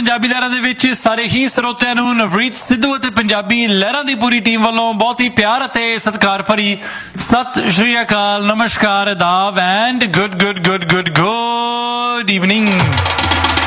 ਪੰਜਾਬੀ ਲਹਿਰਾਂ ਦੇ ਵਿੱਚ ਸਾਰੇ ਹੀ ਸਰੋਤਿਆਂ ਨੂੰ ਨਵਰੀਤ ਸਿੱਧੂ ਅਤੇ ਪੰਜਾਬੀ ਲਹਿਰਾਂ ਦੀ ਪੂਰੀ ਟੀਮ ਵੱਲੋਂ ਬਹੁਤ ਹੀ ਪਿਆਰ ਅਤੇ ਸਤਿਕਾਰ ਭਰੀ ਸਤਿ ਸ਼੍ਰੀ ਅਕਾਲ, ਨਮਸਕਾਰ, ਆਦਾਬ ਐਂਡ ਗੁੱਡ ਈਵਨਿੰਗ।